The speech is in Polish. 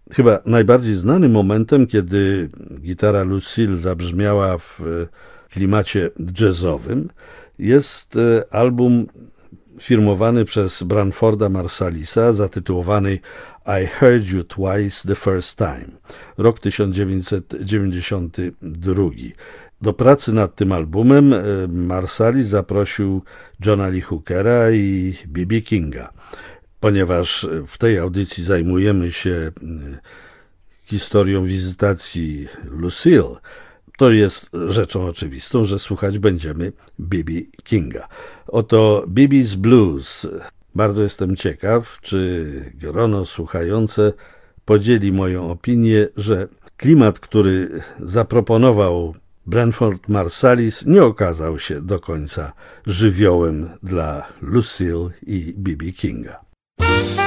Chyba najbardziej znanym momentem, kiedy gitara Lucille zabrzmiała w klimacie jazzowym, jest album firmowany przez Branforda Marsalisa, zatytułowany I Heard You Twice the First Time, rok 1992. Do pracy nad tym albumem Marsalis zaprosił Johna Lee Hookera i B.B. Kinga. Ponieważ w tej audycji zajmujemy się historią wizytacji Lucille, to jest rzeczą oczywistą, że słuchać będziemy B.B. Kinga. Oto BB's Blues. Bardzo jestem ciekaw, czy grono słuchające podzieli moją opinię, że klimat, który zaproponował Branford Marsalis, nie okazał się do końca żywiołem dla Lucille i B.B. Kinga.